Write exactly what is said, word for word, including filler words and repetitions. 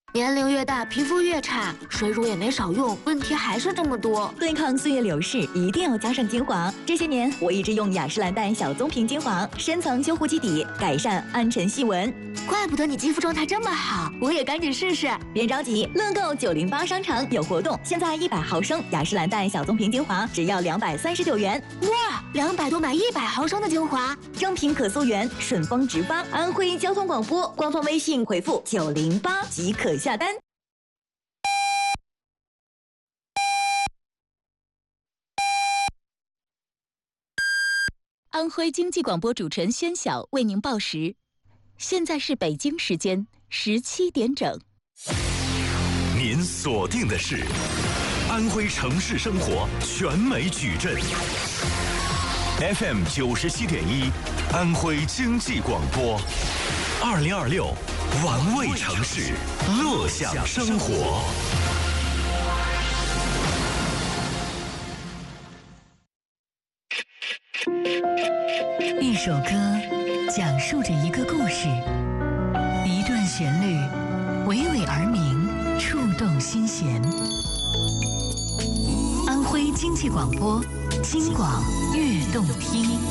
年龄越大，皮肤越差，水乳也没少用，问题还是这么多。 对抗岁月流逝，一定要加上精华。这些年，我一直用雅诗兰黛小棕瓶精华，深层修护基底，改善暗沉细纹。 怪不得你肌肤状态这么好，我也赶紧试试。 别着急，乐购九零八商城有活动，现在一百毫升雅诗兰黛小棕瓶精华只要两百三十九元。 哇，两百多买一百毫升的精华， 正品可溯源，顺丰直发。安徽交通广播官方微信回复九零八即可下单。 安徽经济广播主持人宣晓为您报时，现在是北京时间十七点整。 您锁定的是安徽城市生活全美矩阵 F M 九十七点一，安徽经济广播，二零二六玩味城市，乐享生活。 一首歌讲述着一个故事，一段旋律娓娓而明，触动心弦。安徽经济广播，京广悦动听。